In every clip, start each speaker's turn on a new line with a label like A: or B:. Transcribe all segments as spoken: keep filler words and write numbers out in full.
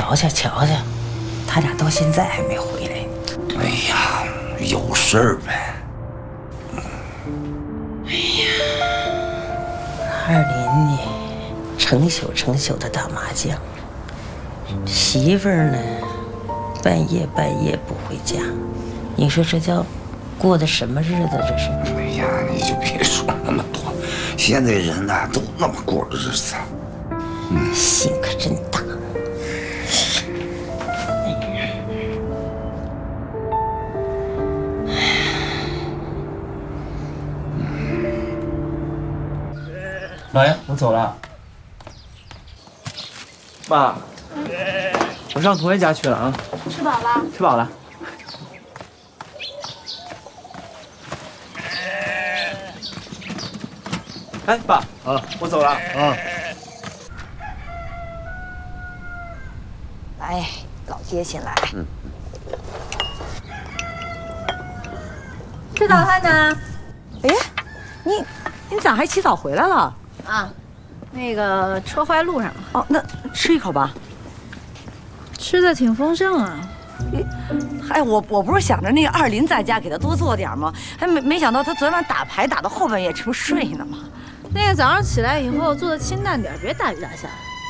A: 瞧瞧瞧瞧，他俩到现在还没回来呢。
B: 哎呀，有事儿呗。
A: 哎呀，二林呢，成宿成宿的打麻将，媳妇儿呢，半夜半夜不回家，你说这叫过的什么日子？这是？
B: 哎呀，你就别说那么多，现在人呐、啊、都那么过日子。
A: 嗯，心可真大。
C: 老爷，我走了。爸，我上同学家去了啊。
D: 吃饱了？
C: 吃饱了。哎，爸，啊，我走了啊。
E: 来，老爹先来。嗯。
D: 吃早饭呢？
E: 哎，你你咋还起早回来了？
D: 啊，那个车坏路上了。
E: 哦，那吃一口吧。
D: 吃的挺丰盛啊。
E: 哎，我我不是想着那个二林在家给他多做点吗？还没没想到他昨晚打牌打到后半夜，这不睡呢吗？
D: 那个早上起来以后做的清淡点，别大鱼大虾。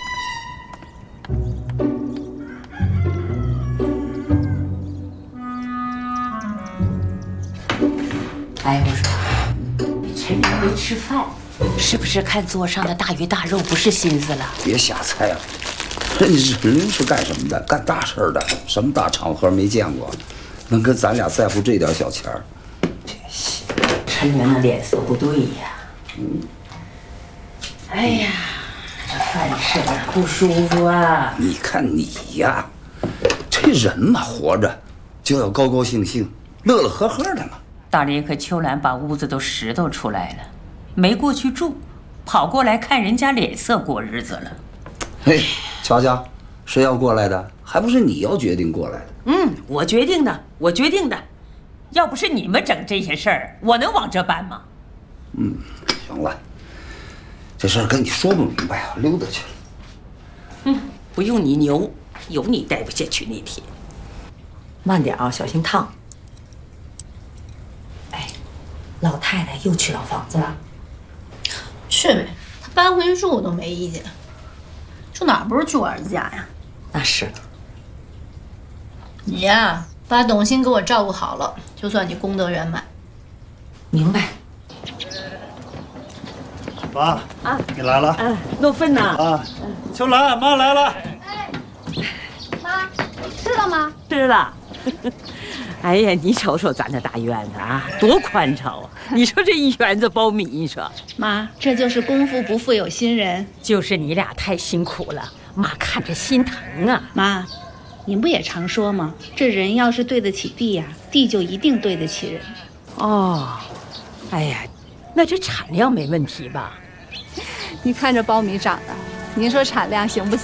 A: 哎，我说，趁人没吃饭，是不是看桌上的大鱼大肉不是心思了？
B: 别瞎猜啊！人家陈林是干什么的？干大事的，什么大场合没见过？能跟咱俩在乎这点小钱儿？
A: 陈林的脸色不对呀。嗯。哎呀，这饭吃的不舒服啊！
B: 你看你呀，这人嘛，活着就要高高兴兴、乐乐呵呵的嘛。
A: 大林和秋兰把屋子都拾掇出来了，没过去住，跑过来看人家脸色过日子了。
B: 嘿，瞧瞧，谁要过来的？还不是你要决定过来的？
A: 嗯，我决定的，我决定的。要不是你们整这些事儿，我能往这办吗？
B: 嗯，行了，这事儿跟你说不明白啊，溜达去了。
A: 嗯，不用你牛，有你待不下去那天。
E: 慢点啊，小心烫。哎，老太太又去老房子了。
D: 去呗，她搬回去住我都没意见。住哪儿不是去我儿子家呀？
E: 那是。
D: 你呀，把董卿给我照顾好了，就算你功德圆满。
E: 明白。
C: 爸啊，你来了。
A: 嗯，诺芬呐。
C: 啊，秋兰，妈来了。
D: 哎，妈，吃了吗？
A: 吃了。哎呀，你瞅瞅咱这大院子啊，多宽敞啊！你说这一园子苞米，你说
D: 妈，这就是功夫不负有心人。
A: 就是你俩太辛苦了，妈看着心疼啊。
F: 妈，您不也常说吗？这人要是对得起地呀，地就一定对得起人。
A: 哦，哎呀，那这产量没问题吧？
D: 你看这苞米长的，您说产量行不行？